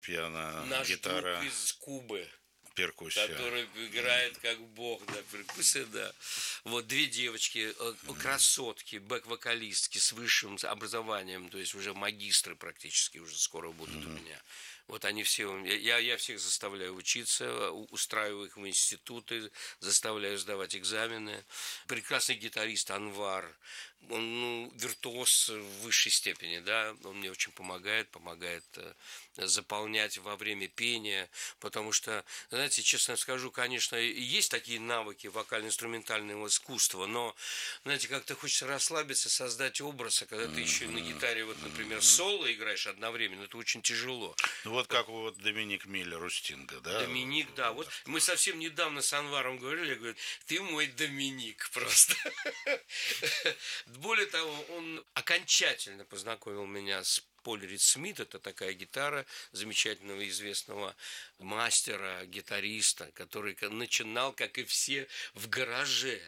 Пиано, Наш гитара, друг из Кубы, перкуссия. который играет как бог, да, перкуссия, да. Вот две девочки, красотки, бэк-вокалистки с высшим образованием, то есть уже магистры практически уже скоро будут у меня. Вот они все, я всех заставляю учиться, устраиваю их в институты, заставляю сдавать экзамены. Прекрасный гитарист Анвар, он виртуоз в высшей степени, да, он мне очень помогает заполнять во время пения, потому что, знаете, честно скажу, конечно, есть такие навыки вокально-инструментального искусства, но, знаете, как-то хочется расслабиться, создать образ, а когда ты еще на гитаре, вот, например, соло играешь одновременно, это очень тяжело. Ну вот как вот Доминик Миллер у Стинга, да? Доминик, да, вот мы совсем недавно с Анваром говорили, я говорю, ты мой Доминик просто. Более того, он окончательно познакомил меня с Поль Рид Смит, это такая гитара замечательного известного мастера, гитариста, который начинал, как и все, в гараже.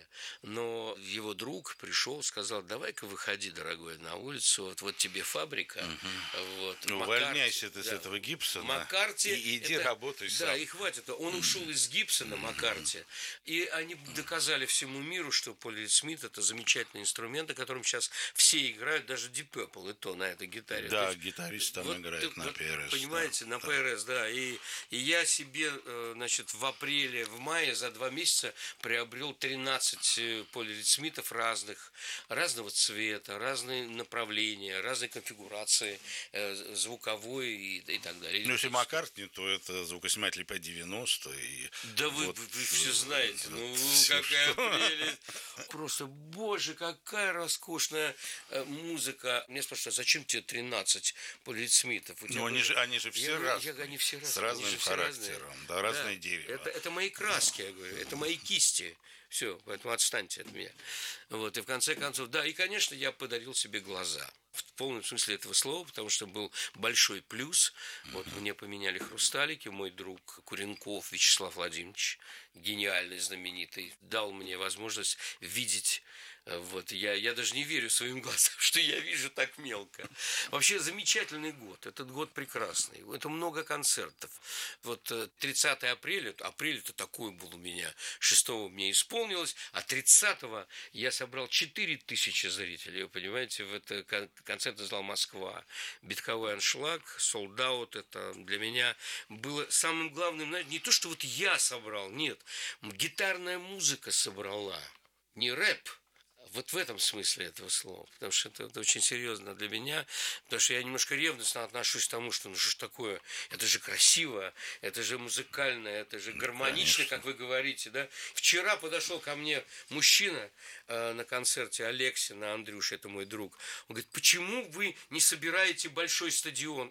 Но его друг пришел, сказал, давай-ка выходи, дорогой, на улицу, вот тебе фабрика. Вот, Увольняйся ты с да, этого Гибсона Маккарти, и иди работай сам. Да, и хватит. Он ушел из Гибсона, Маккарти, и они доказали всему миру, что Поль Рид Смит это замечательный инструмент, о котором сейчас все играют, даже Deep Purple, и то на этой гитаре. Да, есть, гитарист там вот, играет на ПРС. Понимаете, да, на ПРС, да. И я себе, значит, в мае за 2 месяца приобрел 13 Поль Рид Смитов разного цвета, разные направления, разные конфигурации, звуковой и так далее. Ну, если Маккартни, то это звукосниматель P90. И да вот, вы все знаете. Ну, всё, какая прелесть. Просто, боже, какая роскошная музыка. Мне спрашивают, зачем тебе 13 Поль Рид Смитов? Ну, они же все разные. Они все разные. С разным характером, да, разные дерева. Это мои краски, я говорю, это мои кисти. Все, поэтому отстаньте от меня. Вот, и в конце концов, да, и, конечно, я подарил себе глаза. В полном смысле этого слова, потому что был большой плюс. Вот мне поменяли хрусталики. Мой друг Куренков Вячеслав Владимирович, гениальный, знаменитый, дал мне возможность видеть. Вот, я даже не верю своим глазам, что я вижу так мелко. Вообще замечательный год. Этот год прекрасный. Это много концертов. Вот 30 апреля, апрель-то такой был у меня, 6-го мне исполнилось, а 30-го я собрал 4000 зрителей. Вы понимаете, в это концертный зал Москва. Битковой аншлаг, солд-аут. Это для меня было самым главным. Не то, что вот я собрал, нет. Гитарная музыка собрала. Не рэп. Вот в этом смысле этого слова. Потому что это очень серьезно для меня. Потому что я немножко ревностно отношусь к тому, что ну что ж такое, это же красиво, это же музыкально, это же гармонично, конечно, как вы говорите. Да? Вчера подошел ко мне мужчина на концерте Алексина, Андрюша, это мой друг. Он говорит, почему вы не собираете большой стадион?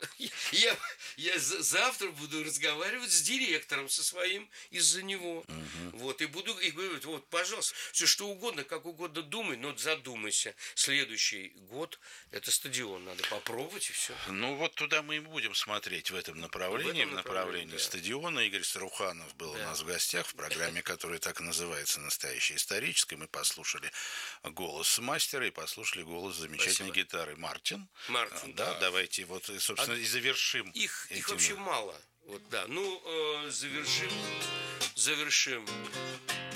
Я завтра буду разговаривать с директором со своим из-за него. Вот, и буду и говорить, вот, пожалуйста, все что угодно, как угодно думай, но задумайся. Следующий год это стадион, надо попробовать и все. Ну вот туда мы и будем смотреть в этом направлении, в направлении да. стадиона. Игорь Саруханов был у нас в гостях в программе, которая так и называется «Настоящая историческая». Мы послушали голос мастера и послушали голос замечательной гитары Мартин. Да, давайте вот, собственно, и завершим. Их вообще мало. Вот, да. Ну, завершим.